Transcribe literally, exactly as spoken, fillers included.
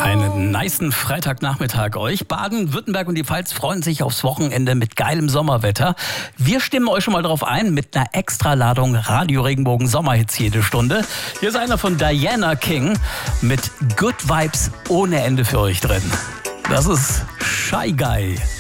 Einen nicen Freitagnachmittag euch. Baden-Württemberg und die Pfalz freuen sich aufs Wochenende mit geilem Sommerwetter. Wir stimmen euch schon mal darauf ein mit einer Extraladung Radio-Regenbogen Sommerhits jede Stunde. Hier ist einer von Diana King mit Good Vibes ohne Ende für euch drin. Das ist Shy Guy.